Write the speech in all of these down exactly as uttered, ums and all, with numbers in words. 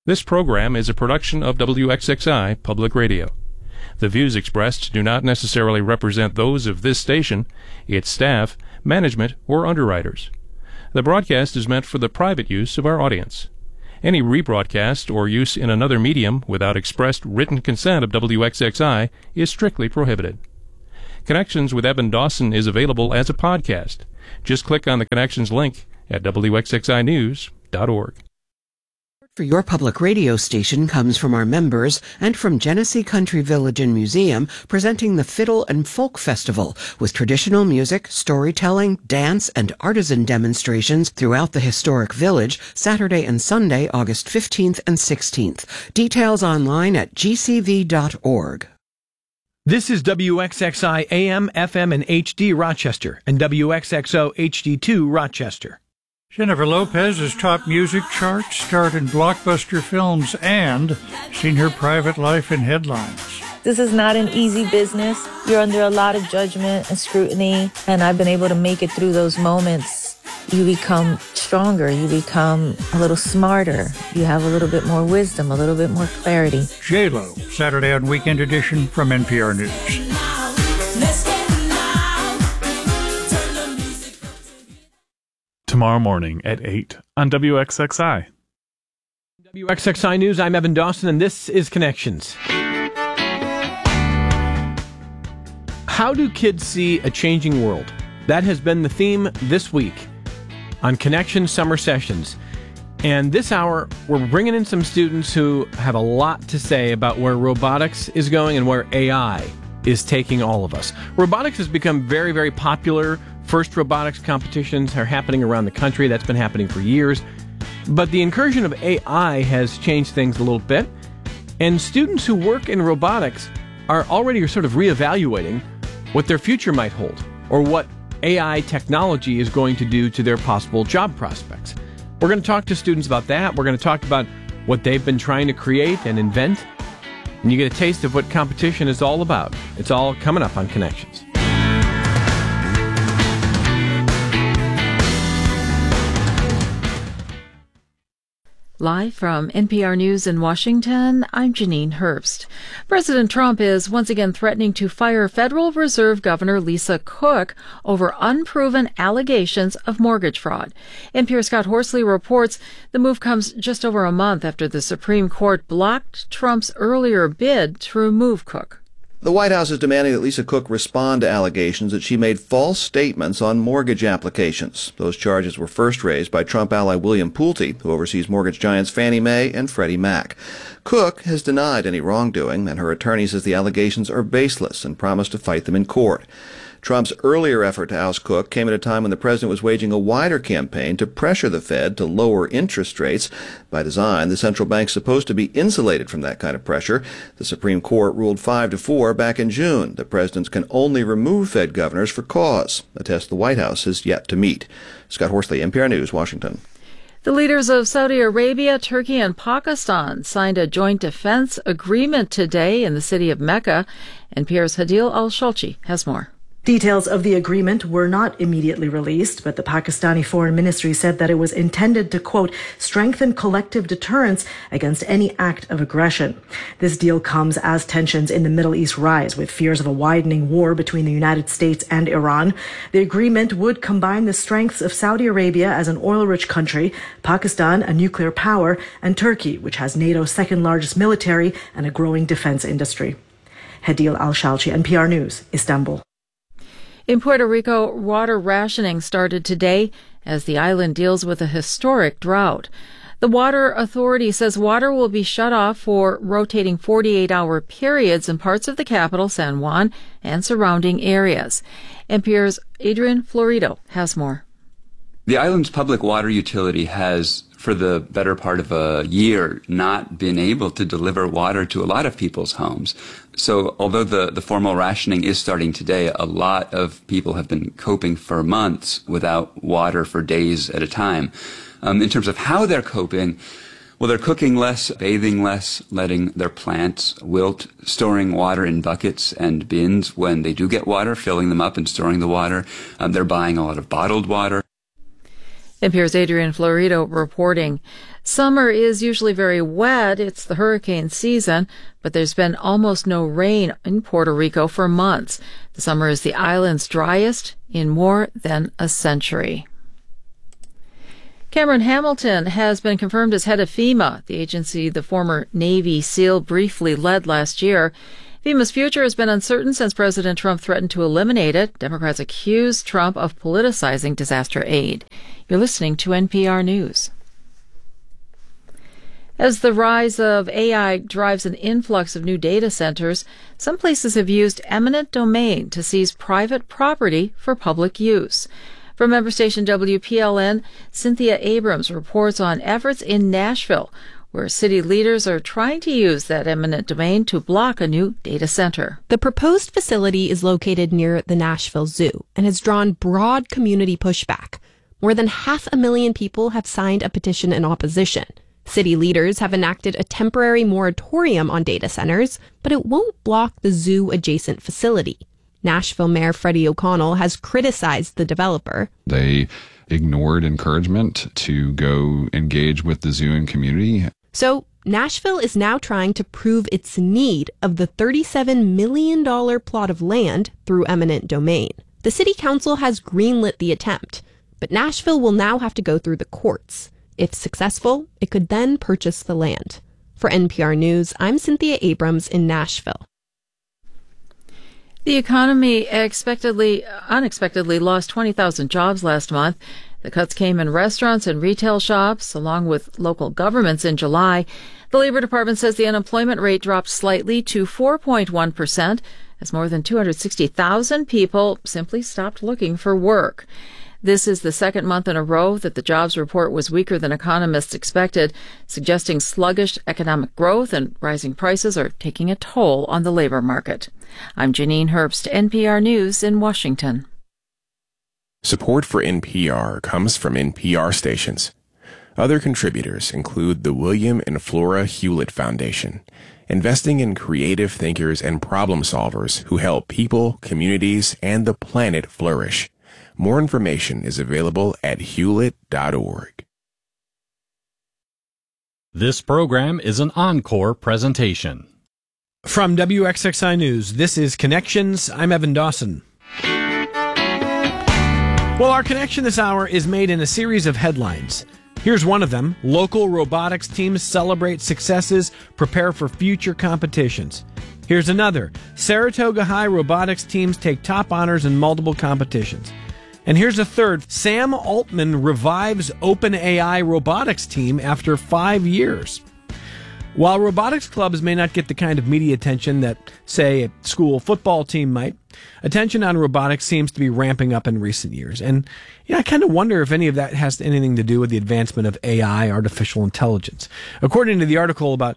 This program is a production of W X X I Public Radio. The views expressed do not necessarily represent those of this station, its staff, management, or underwriters. The broadcast is meant for the private use of our audience. Any rebroadcast or use in another medium without expressed written consent of W X X I is strictly prohibited. Connections with Evan Dawson is available as a podcast. Just click on the Connections link at W X X I news dot org. For your public radio station comes from our members and from Genesee Country Village and Museum, presenting the Fiddle and Folk Festival with traditional music, storytelling, dance, and artisan demonstrations throughout the historic village, Saturday and Sunday, August fifteenth and sixteenth. Details online at g c v dot org. This is W X X I A M, F M, and H D Rochester, and W X X O H D two Rochester. Jennifer Lopez's top music charts, starred in blockbuster films, and seen her private life in headlines. This is not an easy business. You're under a lot of judgment and scrutiny, and I've been able to make it through those moments. You become stronger. You become a little smarter. You have a little bit more wisdom, a little bit more clarity. J-Lo, Saturday on Weekend Edition from N P R News. Tomorrow morning at eight on W X X I. W X X I News, I'm Evan Dawson, and this is Connections. How do kids see a changing world? That has been the theme this week on Connections Summer Sessions. And this hour, we're bringing in some students who have a lot to say about where robotics is going and where A I is taking all of us. Robotics has become very, very popular. First robotics competitions are happening around the country. That's been happening for years. But the incursion of A I has changed things a little bit. And students who work in robotics are already sort of reevaluating what their future might hold, or what A I technology is going to do to their possible job prospects. We're going to talk to students about that. We're going to talk about what they've been trying to create and invent. And you get a taste of what competition is all about. It's all coming up on Connections. Live from N P R News in Washington, I'm Janine Herbst. President Trump is once again threatening to fire Federal Reserve Governor Lisa Cook over unproven allegations of mortgage fraud. N P R's Scott Horsley reports the move comes just over a month after the Supreme Court blocked Trump's earlier bid to remove Cook. The White House is demanding that Lisa Cook respond to allegations that she made false statements on mortgage applications. Those charges were first raised by Trump ally William Pulte, who oversees mortgage giants Fannie Mae and Freddie Mac. Cook has denied any wrongdoing, and her attorney says the allegations are baseless and promised to fight them in court. Trump's earlier effort to oust Cook came at a time when the president was waging a wider campaign to pressure the Fed to lower interest rates. By design, the central bank's supposed to be insulated from that kind of pressure. The Supreme Court ruled five to four back in June that presidents can only remove Fed governors for cause, a test the White House has yet to meet. Scott Horsley, N P R News, Washington. The leaders of Saudi Arabia, Turkey, and Pakistan signed a joint defense agreement today in the city of Mecca. N P R's Hadil Al-Shalchi has more. Details of the agreement were not immediately released, but the Pakistani Foreign Ministry said that it was intended to, quote, strengthen collective deterrence against any act of aggression. This deal comes as tensions in the Middle East rise, with fears of a widening war between the United States and Iran. The agreement would combine the strengths of Saudi Arabia as an oil-rich country, Pakistan, a nuclear power, and Turkey, which has NATO's second largest military and a growing defense industry. Hadil Al-Shalchi, N P R News, Istanbul. In Puerto Rico, water rationing started today as the island deals with a historic drought. The Water Authority says water will be shut off for rotating forty-eight hour periods in parts of the capital, San Juan, and surrounding areas. N P R's Adrian Florido has more. The island's public water utility has, for the better part of a year, not been able to deliver water to a lot of people's homes. So although the, the formal rationing is starting today, a lot of people have been coping for months without water for days at a time. Um, in terms of how they're coping, well, they're cooking less, bathing less, letting their plants wilt, storing water in buckets and bins when they do get water, filling them up and storing the water. Um, they're buying a lot of bottled water. N P R's Adrian Florido reporting. Summer is usually very wet. It's the hurricane season, but there's been almost no rain in Puerto Rico for months. The summer is the island's driest in more than a century. Cameron Hamilton has been confirmed as head of FEMA, the agency the former Navy SEAL briefly led last year. FEMA's future has been uncertain since President Trump threatened to eliminate it. Democrats accuse Trump of politicizing disaster aid. You're listening to N P R News. As the rise of A I drives an influx of new data centers, some places have used eminent domain to seize private property for public use. From member station W P L N, Cynthia Abrams reports on efforts in Nashville, where city leaders are trying to use that eminent domain to block a new data center. The proposed facility is located near the Nashville Zoo and has drawn broad community pushback. More than half a million people have signed a petition in opposition. City leaders have enacted a temporary moratorium on data centers, but it won't block the zoo-adjacent facility. Nashville Mayor Freddie O'Connell has criticized the developer. They ignored encouragement to go engage with the zoo and community. So Nashville is now trying to prove its need of the thirty-seven million dollars plot of land through eminent domain. The city council has greenlit the attempt, but Nashville will now have to go through the courts. If successful, it could then purchase the land. For N P R News, I'm Cynthia Abrams in Nashville. The economy expectedly, unexpectedly lost twenty thousand jobs last month. The cuts came in restaurants and retail shops, along with local governments in July. The Labor Department says the unemployment rate dropped slightly to four point one percent, as more than two hundred sixty thousand people simply stopped looking for work. This is the second month in a row that the jobs report was weaker than economists expected, suggesting sluggish economic growth and rising prices are taking a toll on the labor market. I'm Janine Herbst, N P R News in Washington. Support for N P R comes from N P R stations. Other contributors include the William and Flora Hewlett Foundation, investing in creative thinkers and problem solvers who help people, communities, and the planet flourish. More information is available at hewlett dot org. This program is an encore presentation. From W X X I News, this is Connections. I'm Evan Dawson. Well, our connection this hour is made in a series of headlines. Here's one of them. Local robotics teams celebrate successes, prepare for future competitions. Here's another. Saratoga High robotics teams take top honors in multiple competitions. And here's a third. Sam Altman revives OpenAI robotics team after five years. While robotics clubs may not get the kind of media attention that, say, a school football team might, attention on robotics seems to be ramping up in recent years. And yeah, I kind of wonder if any of that has anything to do with the advancement of A I, artificial intelligence. According to the article about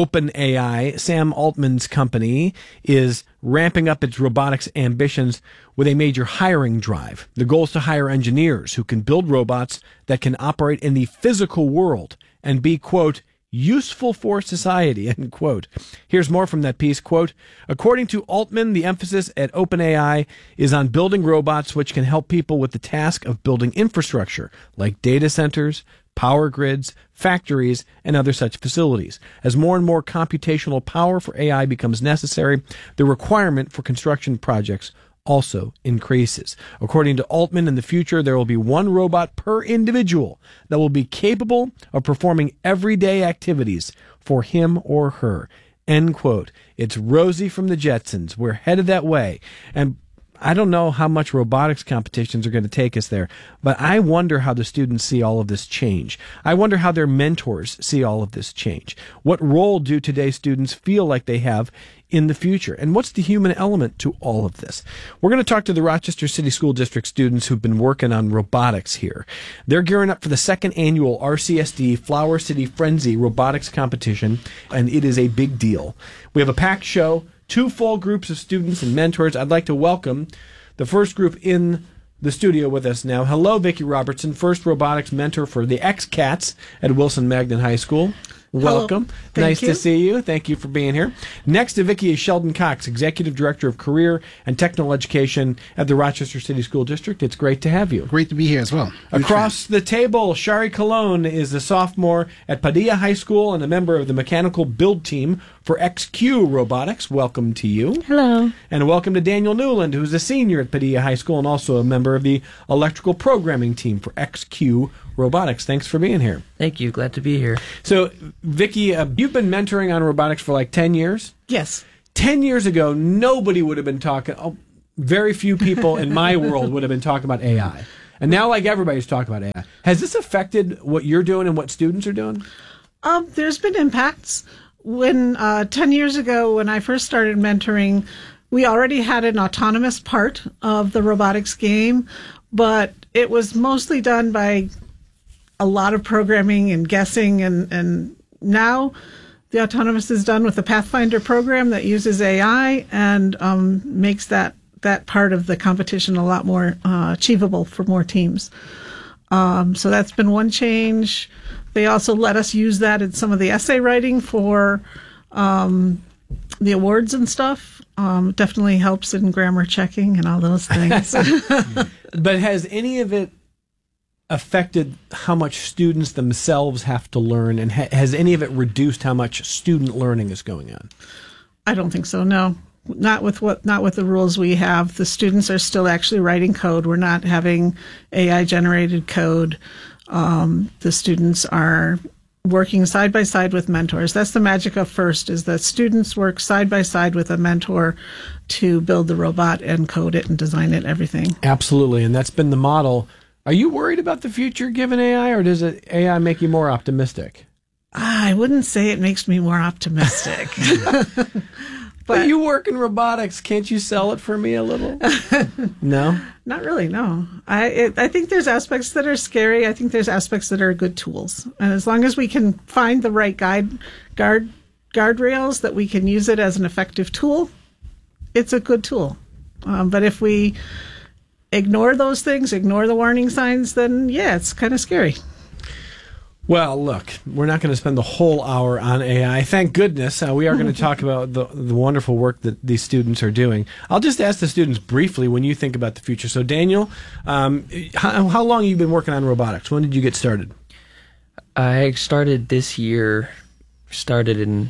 OpenAI, Sam Altman's company is ramping up its robotics ambitions with a major hiring drive. The goal is to hire engineers who can build robots that can operate in the physical world and be, quote, useful for society, end quote. Here's more from that piece, quote, according to Altman, the emphasis at OpenAI is on building robots which can help people with the task of building infrastructure like data centers, power grids, factories, and other such facilities. As more and more computational power for A I becomes necessary, the requirement for construction projects also increases. According to Altman, in the future, there will be one robot per individual that will be capable of performing everyday activities for him or her. End quote. It's Rosie from the Jetsons. We're headed that way. And I don't know how much robotics competitions are going to take us there, but I wonder how the students see all of this change. I wonder how their mentors see all of this change. What role do today's students feel like they have in the future? And what's the human element to all of this? We're going to talk to the Rochester City School District students who've been working on robotics here. They're gearing up for the second annual R C S D Flower City Frenzy robotics competition, and it is a big deal. We have a packed show. Two full groups of students and mentors. I'd like to welcome the first group in the studio with us now. Hello, Vicki Robertson, first robotics mentor for the X-Cats at Wilson Magnan High School. Welcome. Thank Nice you. to see you. Thank you for being here. Next to Vicki is Sheldon Cox, Executive Director of Career and Technical Education at the Rochester City School District. It's great to have you. Great to be here as well. Across the table, Shari Colon is a sophomore at Padilla High School and a member of the mechanical build team for X Q Robotics. Welcome to you. Hello. And welcome to Daniel Newland, who's a senior at Padilla High School and also a member of the electrical programming team for X Q Robotics. Thanks for being here. Thank you. Glad to be here. So, Vicki, uh, you've been mentoring on robotics for like ten years? Yes. ten years ago, nobody would have been talking, oh, very few people in my world would have been talking about A I. And now, like, everybody's talking about A I. Has this affected what you're doing and what students are doing? Um, there's been impacts. When uh, ten years ago, when I first started mentoring, we already had an autonomous part of the robotics game, but it was mostly done by a lot of programming and guessing, and, and now the autonomous is done with the Pathfinder program that uses A I and um, makes that, that part of the competition a lot more uh, achievable for more teams. Um, so that's been one change. They also let us use that in some of the essay writing for um, the awards and stuff. Um, definitely helps in grammar checking and all those things. But has any of it affected how much students themselves have to learn, and ha- has any of it reduced how much student learning is going on? I don't think so, no. Not with what, not with the rules we have. The students are still actually writing code. We're not having A I generated code. Um, the students are working side by side with mentors. That's the magic of FIRST, is that students work side by side with a mentor to build the robot and code it and design it, everything. Absolutely, and that's been the model. Are you worried about the future given A I, or does it, A I make you more optimistic? I wouldn't say it makes me more optimistic. But you work in robotics. Can't you sell it for me a little? No? Not really, no. I it, I think there's aspects that are scary. I think there's aspects that are good tools. And as long as we can find the right guide, guard guardrails that we can use it as an effective tool, it's a good tool. Um, but if we ignore those things, ignore the warning signs, then yeah, it's kind of scary. Well, look, we're not going to spend the whole hour on A I. Thank goodness. Uh, we are going to talk about the, the wonderful work that these students are doing. I'll just ask the students briefly when you think about the future. So, Daniel, um, how, how long have you been working on robotics? When did you get started? I started this year, started in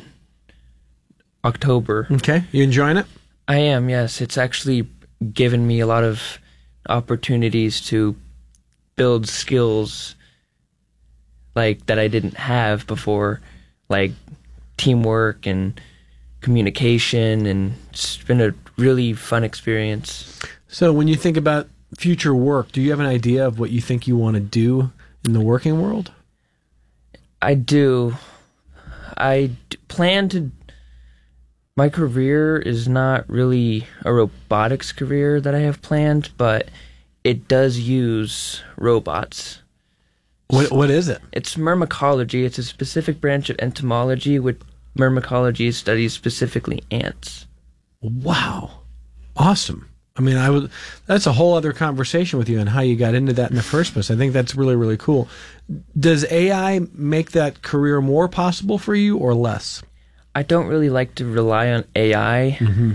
October. Okay. You enjoying it? I am, yes. It's actually given me a lot of opportunities to build skills like that I didn't have before, like teamwork and communication, and it's been a really fun experience. So when you think about future work, do you have an idea of what you think you want to do in the working world? I do. I d- plan to... My career is not really a robotics career that I have planned, but it does use robots. What What is it? It's myrmecology. It's a specific branch of entomology, which myrmecology studies specifically ants. Wow. Awesome. I mean, I would. That's a whole other conversation with you on how you got into that in the first place. I think that's really, really cool. Does A I make that career more possible for you or less? I don't really like to rely on A I. Mm-hmm.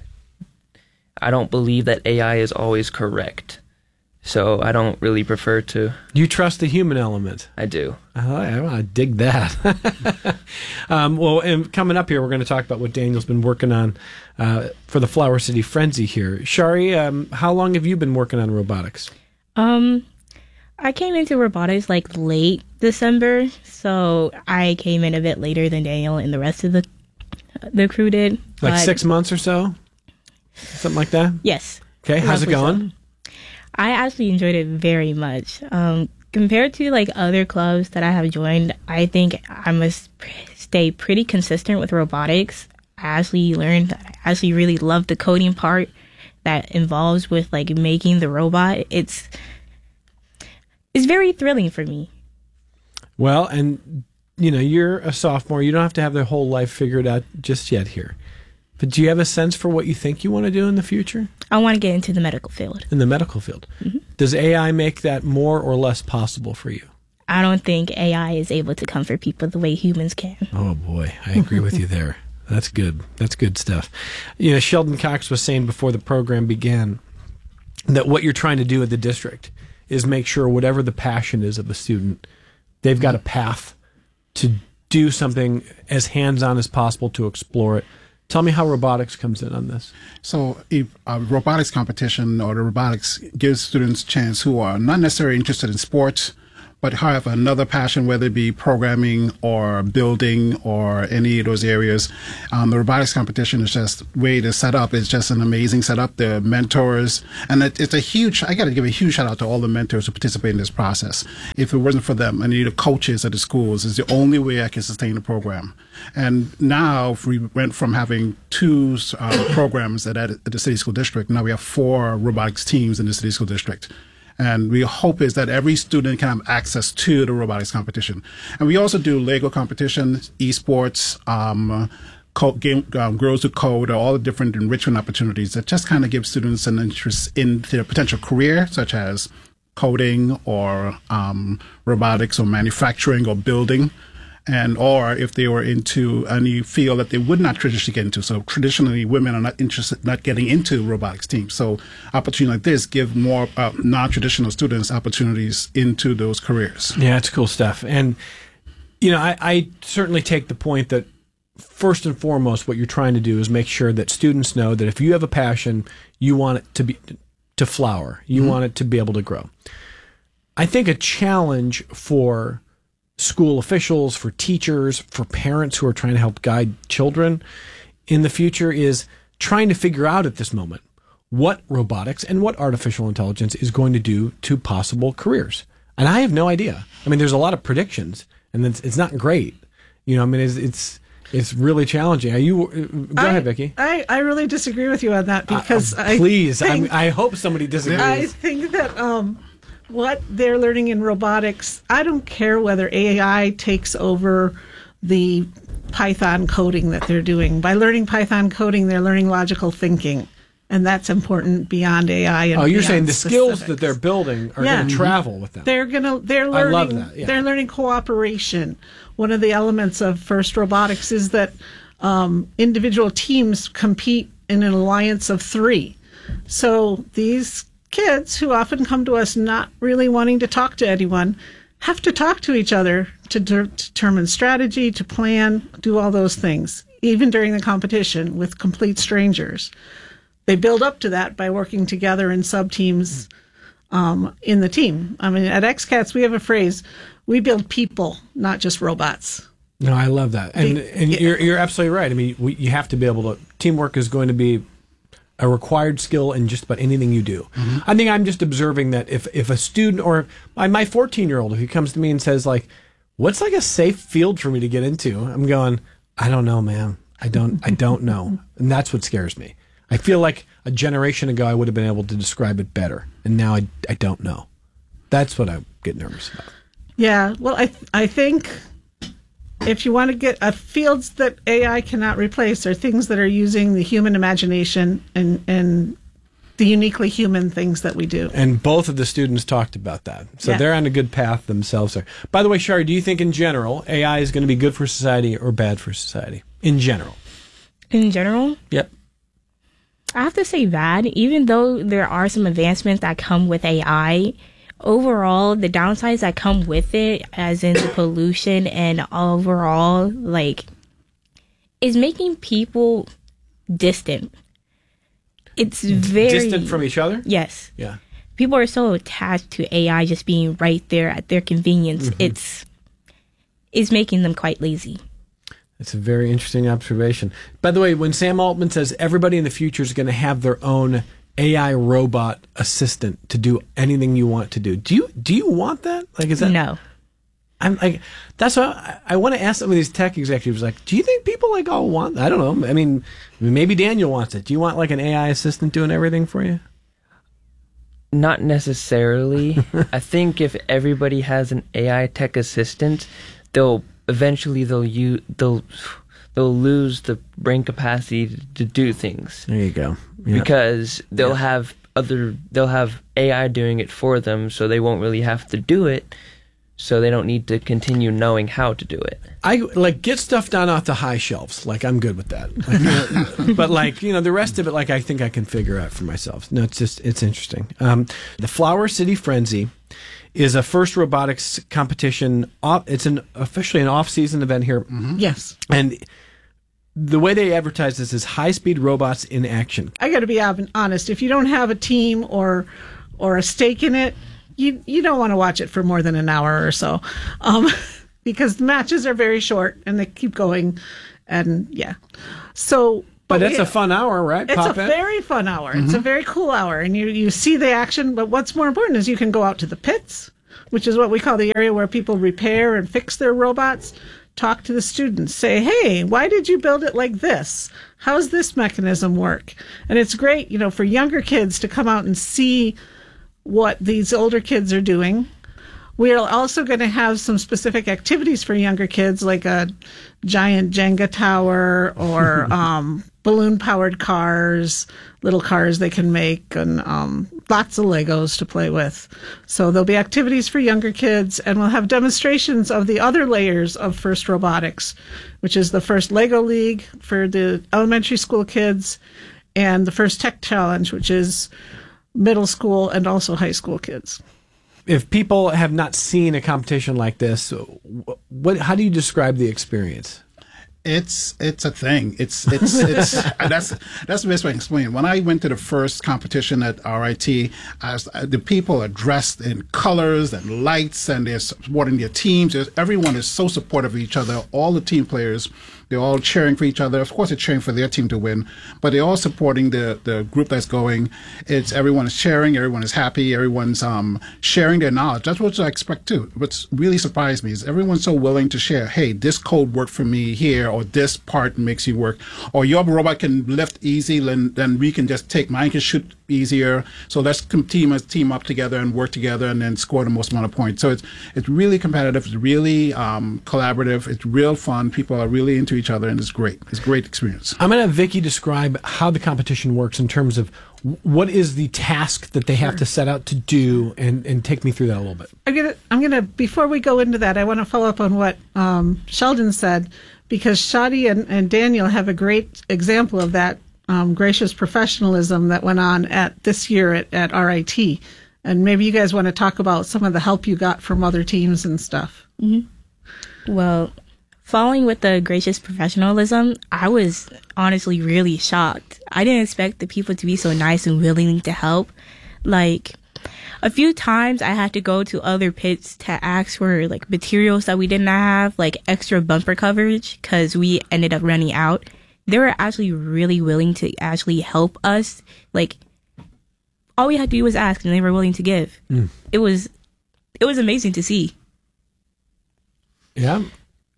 I don't believe that A I is always correct. So I don't really prefer to... You trust the human element. I do. Oh, I, I dig that. um, well, and coming up here, we're going to talk about what Daniel's been working on uh, for the Flower City Frenzy here. Shari, um, how long have you been working on robotics? Um, I came into robotics like late December, so I came in a bit later than Daniel and the rest of the the crew did. Like but six months or so? Something like that? Yes. Okay, how's it going? So. I actually enjoyed it very much. Um, compared to like other clubs that I have joined, I think I must pr- stay pretty consistent with robotics. I actually learned that I actually really love the coding part that involves with like making the robot. It's it's very thrilling for me. Well, and you know, you're a sophomore. You don't have to have their whole life figured out just yet here. But do you have a sense for what you think you want to do in the future? I want to get into the medical field. In the medical field. Mm-hmm. Does A I make that more or less possible for you? I don't think A I is able to comfort people the way humans can. Oh boy, I agree with you there. That's good. That's good stuff. You know, Sheldon Cox was saying before the program began that what you're trying to do at the district is make sure whatever the passion is of a student, they've got a path to do something as hands-on as possible to explore it. Tell me how robotics comes in on this. So if a robotics competition or the robotics gives students a chance who are not necessarily interested in sports, but have another passion, whether it be programming or building or any of those areas. Um, the robotics competition is just way to set up. It's just an amazing setup. The mentors, and it, it's a huge, I got to give a huge shout out to all the mentors who participate in this process. If it wasn't for them and the coaches at the schools, it's the only way I can sustain the program. And now if we went from having two uh, programs at, at the city school district, now we have four robotics teams in the city school district. And we hope is that every student can have access to the robotics competition. And we also do Lego competition, esports, um, co- game, um, Girls Who Code, all the different enrichment opportunities that just kind of give students an interest in their potential career, such as coding or um, robotics or manufacturing or building. And or if they were into any field that they would not traditionally get into. So traditionally, women are not interested, not getting into robotics teams. So opportunities like this give more uh, non-traditional students opportunities into those careers. Yeah, it's cool stuff. And, you know, I, I certainly take the point that first and foremost, what you're trying to do is make sure that students know that if you have a passion, you want it to be to flower. You mm-hmm. want it to be able to grow. I think a challenge for school officials, for teachers, for parents who are trying to help guide children in the future is trying to figure out at this moment what robotics and what artificial intelligence is going to do to possible careers. And I have no idea. I mean, there's a lot of predictions, and it's, it's not great. You know, I mean, it's it's, it's really challenging. Are you? Go I, ahead, Vicki. I, I really disagree with you on that because uh, please, I think, I hope somebody disagrees. I think that um, what they're learning in robotics, I don't care whether A I takes over the Python coding that they're doing. By learning Python coding, they're learning logical thinking, and that's important beyond A I. And oh, you're saying the specifics. skills that they're building are yeah. going to travel with them. They're going to. They're learning. I love that. Yeah. They're learning cooperation. One of the elements of FIRST Robotics is that um, individual teams compete in an alliance of three. So these kids who often come to us not really wanting to talk to anyone have to talk to each other to de- determine strategy, to plan, do all those things, even during the competition with complete strangers. They build up to that by working together in sub-teams um, in the team. I mean, at X CATS, we have a phrase, we build people, not just robots. No, I love that. And, and you're, you're absolutely right. I mean, we, you have to be able to, teamwork is going to be a required skill in just about anything you do. Mm-hmm. I think I'm just observing that if, if a student or my fourteen-year-old, if he comes to me and says, like, what's like a safe field for me to get into? I'm going, I don't know, man. I don't, I don't know. And that's what scares me. I feel like a generation ago I would have been able to describe it better. And now I, I don't know. That's what I get nervous about. Yeah, well, I th- I think if you want to get uh, fields that A I cannot replace are things that are using the human imagination and, and the uniquely human things that we do. And both of the students talked about that. So yeah. they're on a good path themselves there. By the way, Shari, do you think in general A I is going to be good for society or bad for society? In general. In general? Yep. I have to say bad. Even though there are some advancements that come with A I, overall, the downsides that come with it, as in the pollution and overall, like, is making people distant. It's very... Distant from each other? Yes. Yeah. People are so attached to A I just being right there at their convenience. Mm-hmm. It's, it's making them quite lazy. That's a very interesting observation. By the way, when Sam Altman says everybody in the future is going to have their own A I robot assistant to do anything you want to do, do you do you want that? Like, is that no? I'm like, that's what I, I want to ask some of these tech executives. Like, do you think people like all want? I don't know. I mean, maybe Daniel wants it. Do you want like an A I assistant doing everything for you? Not necessarily. I think if everybody has an A I tech assistant, they'll eventually they'll use they'll they'll lose the brain capacity to, to do things. There you go. Yeah. Because they'll yeah. have other they'll have A I doing it for them, so they won't really have to do it. so they don't need to continue knowing how to do it. I like get stuff down off the high shelves. Like I'm good with that. Like, but like you know, the rest of it, like I think I can figure out for myself. No, it's just it's interesting. Um, the Flower City Frenzy is a FIRST robotics competition. It's an officially an off-season event here. Mm-hmm. Yes, and the way they advertise this is high-speed robots in action. I got to be honest. If you don't have a team or or a stake in it, you you don't want to watch it for more than an hour or so, um, because the matches are very short and they keep going, and yeah. So, but, but it's we, a fun hour, right? It's Pop a in? very fun hour. Mm-hmm. It's a very cool hour, and you you see the action. But what's more important is you can go out to the pits, which is what we call the area where people repair and fix their robots. Talk to the students. Say, hey, why did you build it like this? How's this mechanism work? And it's great, you know, for younger kids to come out and see what these older kids are doing. We are also going to have some specific activities for younger kids, like a giant Jenga tower or um, balloon-powered cars, little cars they can make, and um, lots of Legos to play with. So there'll be activities for younger kids, and we'll have demonstrations of the other layers of FIRST Robotics, which is the first Lego League for the elementary school kids, and the first Tech Challenge, which is middle school and also high school kids. If people have not seen a competition like this, what? How do you describe the experience? It's it's a thing. It's it's it's that's that's the best way to explain it. When I went to the first competition at R I T, I was, the people are dressed in colors and lights, and they're supporting their teams. There's, everyone is so supportive of each other. All the team players, they're all cheering for each other. Of course, they're cheering for their team to win, but they're all supporting the the group that's going. It's everyone is sharing, everyone is happy, everyone's um sharing their knowledge. That's what I expect too. What's really surprised me is everyone's so willing to share. Hey, this code worked for me here, or this part makes you work, or your robot can lift easy, then then we can just take mine can shoot easier. So let's team team up together and work together, and then score the most amount of points. So it's it's really competitive. It's really um, collaborative. It's real fun. People are really into each other, and it's great. It's a great experience. I'm going to have Vicky describe how the competition works in terms of what is the task that they have to set out to do, and, and take me through that a little bit. I'm gonna I'm gonna before we go into that, I want to follow up on what um, Sheldon said, because Shadi and, and Daniel have a great example of that um, gracious professionalism that went on at this year at, at R I T, and maybe you guys want to talk about some of the help you got from other teams and stuff. Mm-hmm. Well, following with the gracious professionalism, I was honestly really shocked. I didn't expect the people to be so nice and willing to help. Like, a few times I had to go to other pits to ask for like materials that we didn't have, like extra bumper coverage, because we ended up running out. They were actually really willing to actually help us. Like, all we had to do was ask, and they were willing to give. Mm. It was, it was amazing to see. Yeah.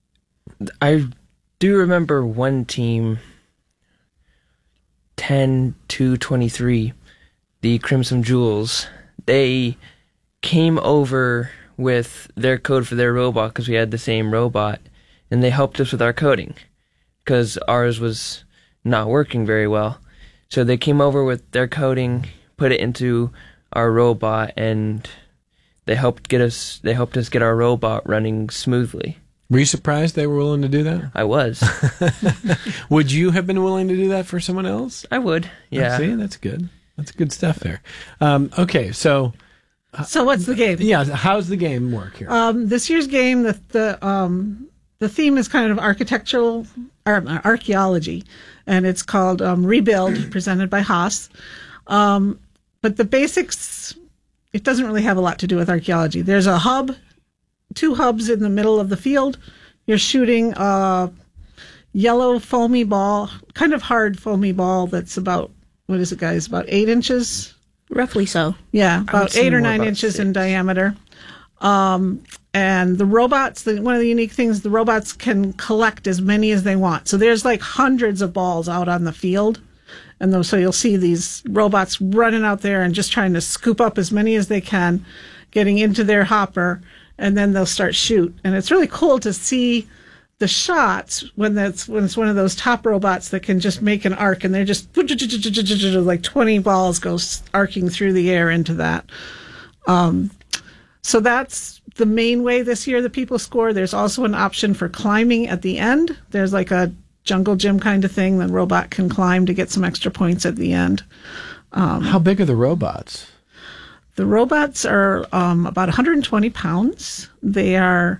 I do remember one team, ten to twenty-three, the Crimson Jewels. They came over with their code for their robot because we had the same robot, and they helped us with our coding because ours was not working very well. So they came over with their coding, put it into our robot, and they helped get us. They helped us get our robot running smoothly. Were you surprised they were willing to do that? I was. Would you have been willing to do that for someone else? I would, yeah. See, that's good. That's good stuff there. Um, okay, so... Uh, so what's the game? Yeah, how's the game work here? Um, this year's game, the the, um, the theme is kind of architectural, or archaeology, and it's called um, Rebuild, presented by Haas. Um, but the basics, it doesn't really have a lot to do with archaeology. There's a hub, two hubs in the middle of the field. You're shooting a yellow foamy ball, kind of hard foamy ball that's about, what is it, guys, about eight inches? Roughly so. Yeah, about eight or nine inches in diameter. Um, and the robots, the, one of the unique things, the robots can collect as many as they want. So there's like hundreds of balls out on the field. And those, so you'll see these robots running out there and just trying to scoop up as many as they can, getting into their hopper, and then they'll start shoot. And it's really cool to see the shots when that's when it's one of those top robots that can just make an arc, and they're just like twenty balls go arcing through the air into that. Um, so that's the main way this year that people score. There's also an option for climbing at the end. There's like a jungle gym kind of thing. The robot can climb to get some extra points at the end. Um, How big are the robots? The robots are um, about one hundred twenty pounds. They are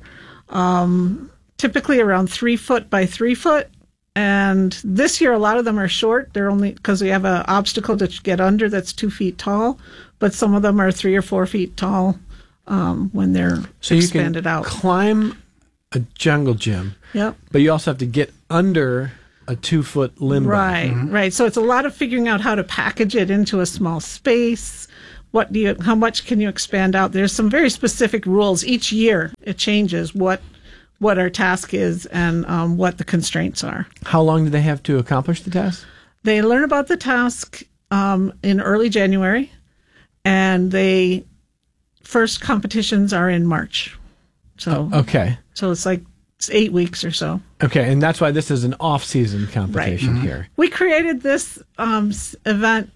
um, typically around three foot by three foot. And this year, a lot of them are short. They're only because we have an obstacle to get under that's two feet tall. But some of them are three or four feet tall um, when they're so expanded you can out. Climb a jungle gym. Yep. But you also have to get under a two foot limbo. Right, Mhm. right. So it's a lot of figuring out how to package it into a small space. What do you? How much can you expand out? There's some very specific rules each year. It changes what what our task is and um, what the constraints are. How long do they have to accomplish the task? They learn about the task um, in early January, and they first competitions are in March. So Oh, okay. So it's like it's eight weeks or so. Okay, and that's why this is an off-season competition Right. here. We created this um, s- event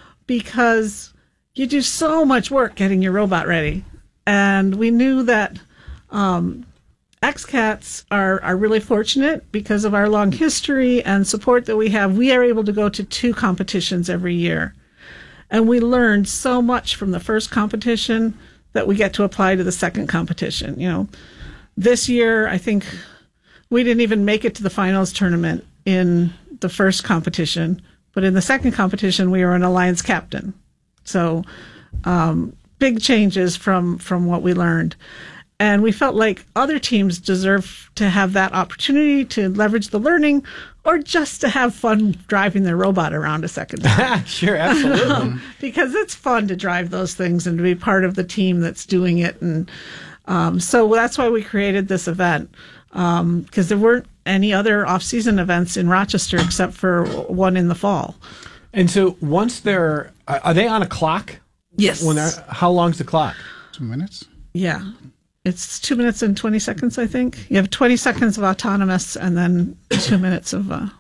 because you do so much work getting your robot ready. And we knew that um, X CATs are, are really fortunate because of our long history and support that we have. We are able to go to two competitions every year. And we learned so much from the first competition that we get to apply to the second competition. You know, this year, I think we didn't even make it to the finals tournament in the first competition, but in the second competition, we were an alliance captain. So, um, big changes from, from what we learned. And we felt like other teams deserve to have that opportunity to leverage the learning or just to have fun driving their robot around a second time. Sure, absolutely. Um, because it's fun to drive those things and to be part of the team that's doing it. And um, so that's why we created this event, because um, there weren't any other off-season events in Rochester except for one in the fall. And so once they're, are are they on a clock? Yes. When they're, how long's the clock? Two minutes. Yeah. It's two minutes and twenty seconds, I think. You have twenty seconds of autonomous and then two minutes of... Uh...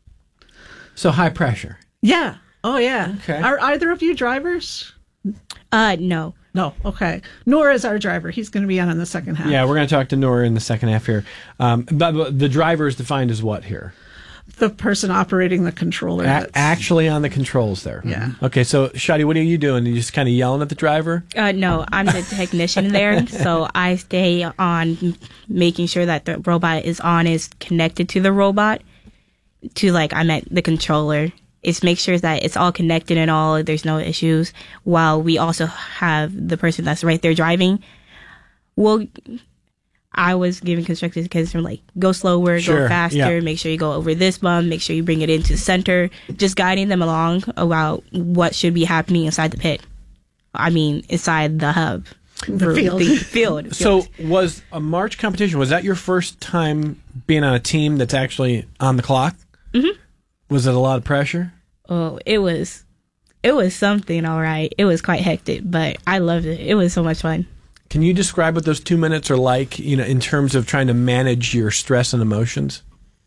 So high pressure. Yeah. Oh, yeah. Okay. Are either of you drivers? Uh, no. No. Okay. Nora is our driver. He's going to be on in the second half. Yeah, we're going to talk to Nora in the second half here. Um, but, but the driver is defined as what here? The person operating the controller. A- that's- actually on the controls there. Yeah. Okay, so Shadi, what are you doing? Are you just kind of yelling at the driver? Uh, no, I'm the technician there, so I stay on making sure that the robot is on, is connected to the robot, to like I meant the controller. It's make sure that it's all connected and all, there's no issues, while we also have the person that's right there driving. Well, I was giving constructors because I'm like, go slower, Sure, go faster, yeah. make sure you go over this bump, make sure you bring it into the center, just guiding them along about what should be happening inside the pit. I mean, inside the hub. The For field. The field. So was a March competition, was that your first time being on a team that's actually on the clock? Mm-hmm. Was it a lot of pressure? Oh, it was, it was something, all right. It was quite hectic, but I loved it. It was so much fun. Can you describe what those two minutes are like, you know, in terms of trying to manage your stress and emotions?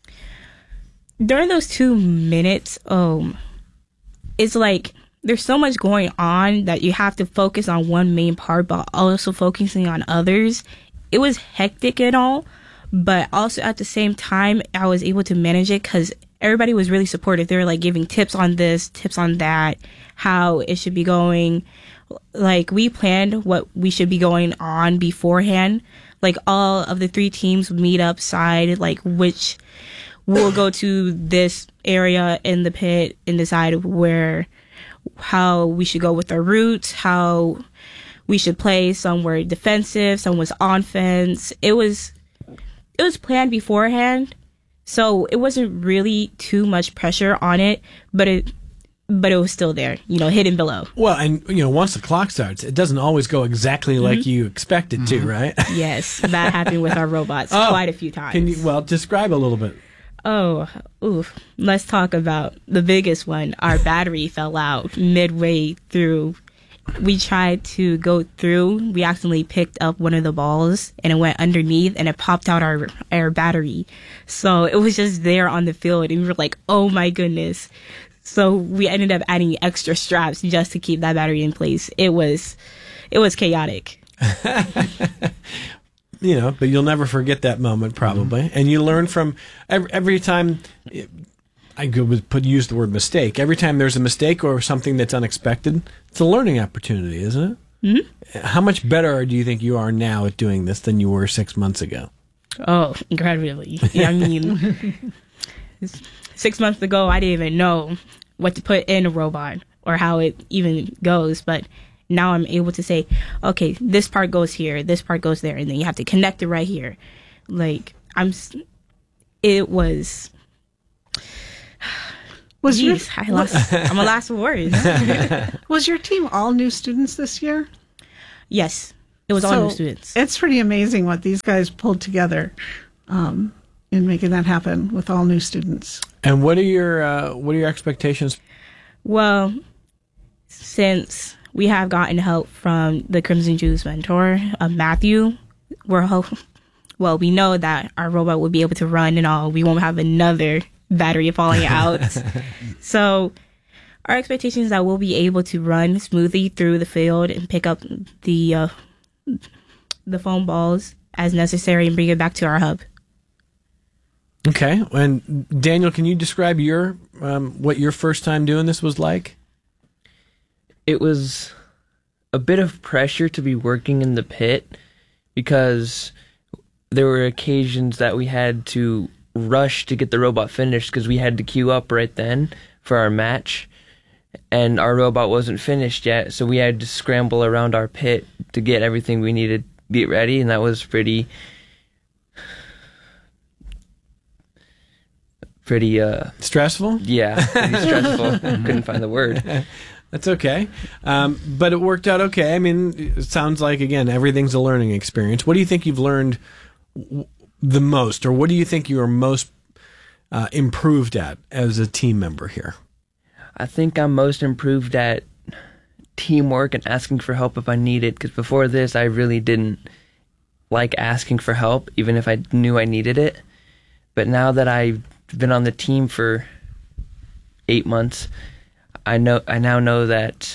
During those two minutes, um, it's like there's so much going on that you have to focus on one main part, but also focusing on others. It was hectic and all, but also at the same time, I was able to manage it because everybody was really supportive. They were like giving tips on this, tips on that, how it should be going. Like we planned what we should be going on beforehand. Like all of the three teams would meet up side, like which we'll go to this area in the pit and decide where, how we should go with our routes, how we should play. Some were defensive, some was offense. It was, it was planned beforehand. So it wasn't really too much pressure on it, but it, but it was still there, you know, hidden below. Well, and, you know, once the clock starts, it doesn't always go exactly Mm-hmm. like you expect it to, right? Yes, that happened with our robots Oh, quite a few times. Can you, well, describe a little bit. Oh, oof. Let's talk about the biggest one. Our battery fell out midway through. We tried to go through. We accidentally picked up one of the balls and it went underneath and it popped out our our battery. So it was just there on the field and we were like, oh my goodness. So we ended up adding extra straps just to keep that battery in place. It was, it was chaotic. You know, but you'll never forget that moment, probably. Mm-hmm. And you learn from every, every time. It, I would put use the word mistake. Every time there's a mistake or something that's unexpected, it's a learning opportunity, isn't it? Mm-hmm. How much better do you think you are now at doing this than you were six months ago? Oh, incredibly. Yeah, I mean, six months ago, I didn't even know what to put in a robot or how it even goes. But now I'm able to say, okay, this part goes here, this part goes there, and then you have to connect it right here. Like, I'm, it was... Was Jeez, your, I lost, I'm a loss of words. Was your team all new students this year? Yes, it was so all new students. It's pretty amazing what these guys pulled together um, in making that happen with all new students. And what are your uh, what are your expectations? Well, since we have gotten help from the Crimson Juice mentor, uh, Matthew, we're ho- well, we know that our robot will be able to run and all. We won't have another battery falling out. So our expectation is that we'll be able to run smoothly through the field and pick up the uh, the foam balls as necessary and bring it back to our hub. Okay. And Daniel, can you describe your um, what your first time doing this was like? It was a bit of pressure to be working in the pit because there were occasions that we had to rush to get the robot finished because we had to queue up right then for our match, and our robot wasn't finished yet, so we had to scramble around our pit to get everything we needed to get ready, and that was pretty pretty uh stressful. Yeah, pretty stressful. Couldn't find the word. That's okay, um, but it worked out okay. I mean, it sounds like, again, everything's a learning experience. What do you think you've learned w- the most, or what do you think you are most uh, improved at as a team member here? I think I'm most improved at teamwork and asking for help if I need it, because before this, I really didn't like asking for help, even if I knew I needed it. But now that I've been on the team for eight months, I know I now know that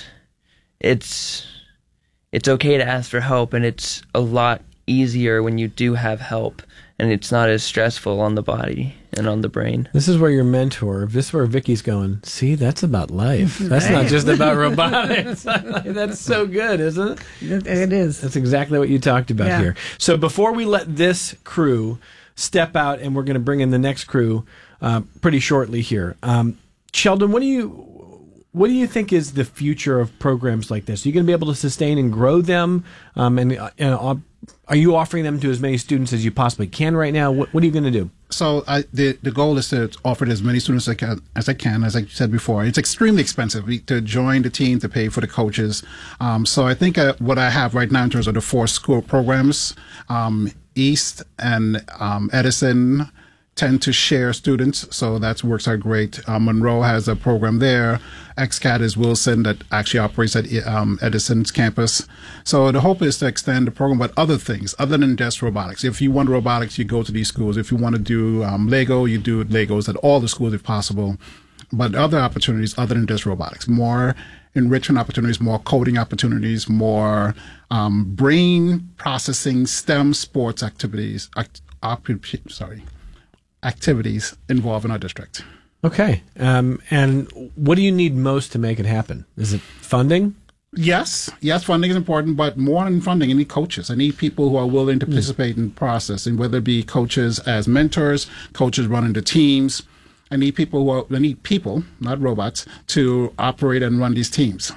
it's it's okay to ask for help, and it's a lot easier when you do have help, and it's not as stressful on the body and on the brain. This is where your mentor, this is where Vicky's going, see, that's about life. That's not just about robotics. That's so good, isn't it? It is. That's exactly what you talked about Yeah. here. So before we let this crew step out, and we're going to bring in the next crew uh, pretty shortly here, um, Sheldon, what do you what do you think is the future of programs like this? Are you going to be able to sustain and grow them? Um, and uh, uh, are you offering them to as many students as you possibly can right now? What, what are you going to do? So I, the the goal is to offer it as many students as I can, as I can. As I said before, it's extremely expensive to join the team, to pay for the coaches. Um, so I think uh, what I have right now in terms of the four school programs, um, East and um, Edison tend to share students, so that works out great. Uh, Monroe has a program there. X C A T is Wilson that actually operates at um, Edison's campus. So the hope is to extend the program, but other things, other than just robotics. If you want robotics, you go to these schools. If you want to do um, Lego, you do Legos at all the schools if possible. But other opportunities other than just robotics, more enrichment opportunities, more coding opportunities, more um, brain processing, STEM sports activities, act, op, sorry, activities involved in our district. Okay. Um, and what do you need most to make it happen? Is it funding? Yes. Yes, funding is important, but more than funding, I need coaches. I need people who are willing to participate mm. in the process, and whether it be coaches as mentors, coaches running the teams. I need people who are, I need people, not robots, to operate and run these teams.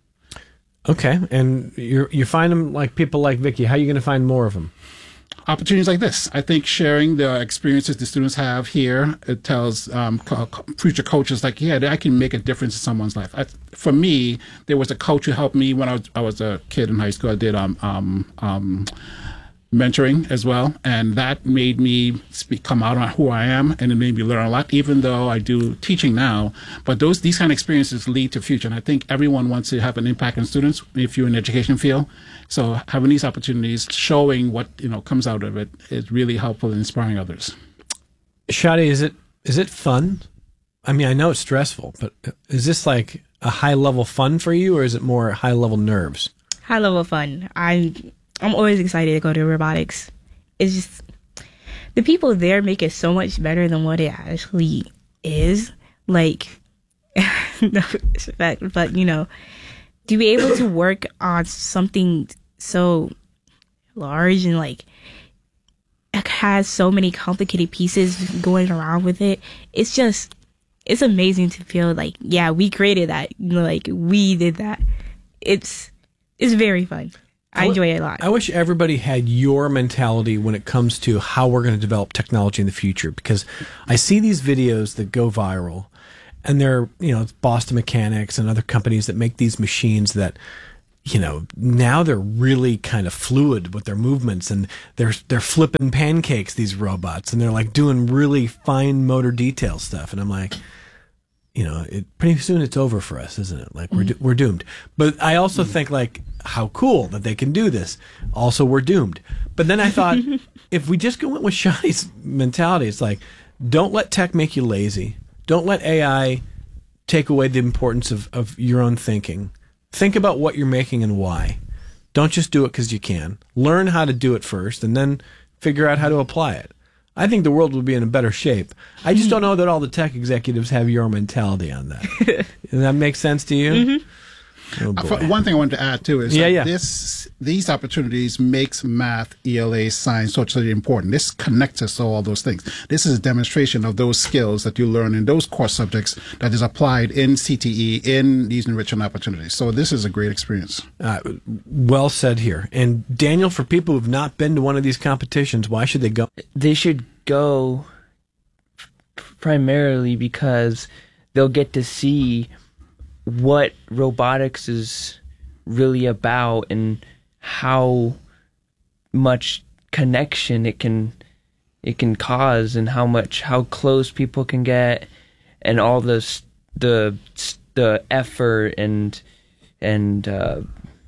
Okay. And you you find them like people like Vicky. How are you going to find more of them? Opportunities like this. I think sharing the experiences the students have here, it tells um, co- future coaches like, yeah, I can make a difference in someone's life. I, for me, there was a coach who helped me when I was, I was a kid in high school. I did um, um, um, mentoring as well, and that made me speak, come out on who I am, and it made me learn a lot, even though I do teaching now. But those these kind of experiences lead to future, and I think everyone wants to have an impact on students if you're in the education field. So having these opportunities, showing what you know comes out of it, is really helpful in inspiring others. Shadi, is it is it fun? I mean, I know it's stressful, but is this like a high level fun for you, or is it more high level nerves? High level fun. I I'm always excited to go to robotics. It's just the people there make it so much better than what it actually is. Like, no disrespect, but you know, to be able to work on something so large and like it has so many complicated pieces going around with it, it's just it's amazing to feel like, yeah, we created that, you know, like we did that. It's it's very fun. I enjoy it a lot. I wish everybody had your mentality when it comes to how we're going to develop technology in the future, because I see these videos that go viral, and they're, you know, Boston Mechanics and other companies that make these machines that, you know, now they're really kind of fluid with their movements, and they're they're flipping pancakes, these robots, and they're like doing really fine motor detail stuff, and I'm like, you know, it, pretty soon it's over for us, isn't it? Like, we're do- we're doomed. But I also mm. think, like, how cool that they can do this. Also, we're doomed. But then I thought, if we just go with Shadi's mentality, it's like, don't let tech make you lazy. Don't let A I take away the importance of, of your own thinking. Think about what you're making and why. Don't just do it because you can. Learn how to do it first, and then figure out how to apply it. I think the world will be in a better shape. I just don't know that all the tech executives have your mentality on that. Does that make sense to you? Mm-hmm. Oh boy. One thing I wanted to add too is yeah, that yeah. this these opportunities makes math, E L A, science socially important. This connects us to all those things. This is a demonstration of those skills that you learn in those core subjects that is applied in C T E in these enrichment opportunities. So this is a great experience. Uh, well said here. And Daniel, for people who've not been to one of these competitions, why should they go? They should go primarily because they'll get to see what robotics is really about and how much connection it can it can cause, and how much how close people can get, and all this the the effort and and uh,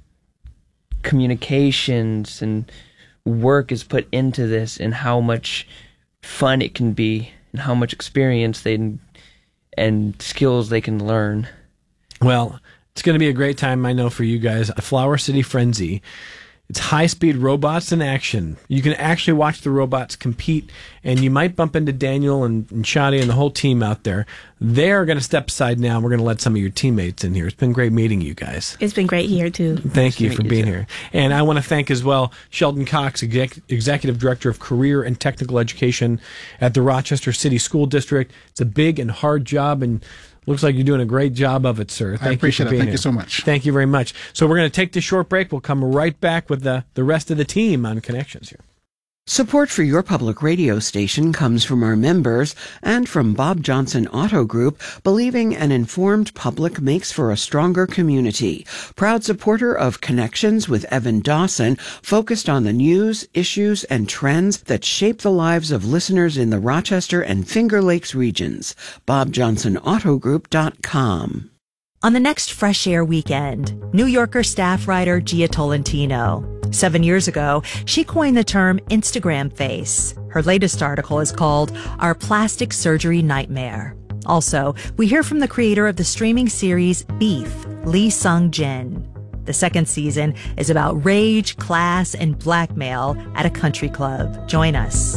communications and work is put into this, and how much fun it can be, and how much experience they and skills they can learn. Well, it's going to be a great time, I know, for you guys. Flower City Frenzy. It's high-speed robots in action. You can actually watch the robots compete, and you might bump into Daniel and, and Shadi and the whole team out there. They're going to step aside now. We're going to let some of your teammates in here. It's been great meeting you guys. It's been great here, too. Thank you for being here. And I want to thank as well Sheldon Cox, exec- Executive Director of Career and Technical Education at the Rochester City School District. It's a big and hard job, and looks like you're doing a great job of it, sir. Thank I appreciate you for being it. Thank here. you so much. Thank you very much. So we're going to take this short break. We'll come right back with the, the rest of the team on Connections here. Support for your public radio station comes from our members and from Bob Johnson Auto Group, believing an informed public makes for a stronger community. Proud supporter of Connections with Evan Dawson, focused on the news, issues, and trends that shape the lives of listeners in the Rochester and Finger Lakes regions. bob johnson auto group dot com. On the next Fresh Air weekend, New Yorker staff writer Gia Tolentino. Seven years ago, she coined the term Instagram face. Her latest article is called Our Plastic Surgery Nightmare. Also, we hear from the creator of the streaming series Beef, Lee Sung-jin. The second season is about rage, class, and blackmail at a country club. Join us.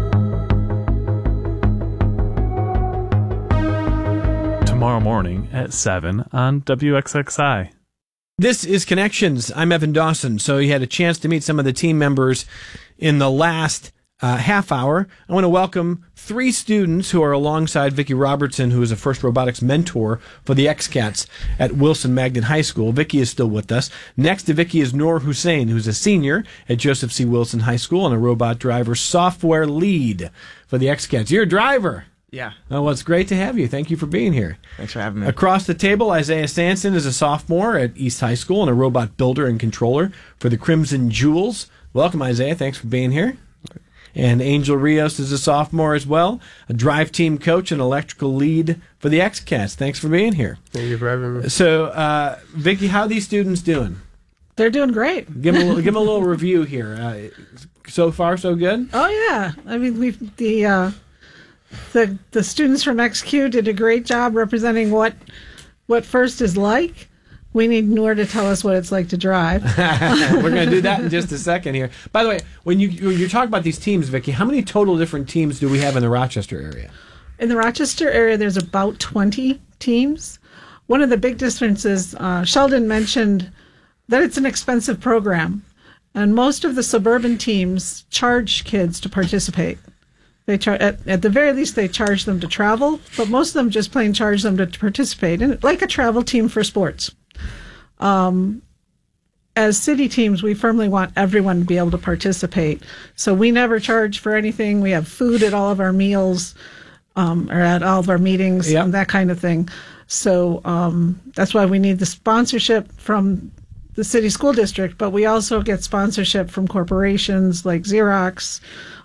Tomorrow morning at seven on W X X I. This is Connections. I'm Evan Dawson. So you had a chance to meet some of the team members in the last uh, half hour. I want to welcome three students who are alongside Vicki Robertson, who is a FIRST Robotics mentor for the X-Cats at Wilson Magnet High School. Vicki is still with us. Next to Vicki is Noor Hussein, who's a senior at Joseph C. Wilson High School and a robot driver software lead for the X-Cats. You're a driver. Yeah. Oh, well, it's great to have you. Thank you for being here. Thanks for having me. Across the table, Isaiah Sanson is a sophomore at East High School and a robot builder and controller for the Crimson Jewels. Welcome, Isaiah. Thanks for being here. And Angel Rios is a sophomore as well, a drive team coach and electrical lead for the X-Cats. Thanks for being here. Thank you for having me. So, uh, Vicki, how are these students doing? They're doing great. Give them a little, give them a little review here. Uh, so far, so good? Oh, yeah. I mean, we've the... Uh, The the students from X Q did a great job representing what what FIRST is like. We need Noor to tell us what it's like to drive. We're going to do that in just a second here. By the way, when you when you talk about these teams, Vicki, how many total different teams do we have in the Rochester area? In the Rochester area, there's about twenty teams. One of the big differences, uh, Sheldon mentioned that it's an expensive program, and most of the suburban teams charge kids to participate. They char- at, at the very least, they charge them to travel, but most of them just plain charge them to participate, and like a travel team for sports. Um, as city teams, we firmly want everyone to be able to participate. So we never charge for anything. We have food at all of our meals, um, or at all of our meetings, yep. and that kind of thing. So um, that's why we need the sponsorship from the city school district, but we also get sponsorship from corporations like Xerox,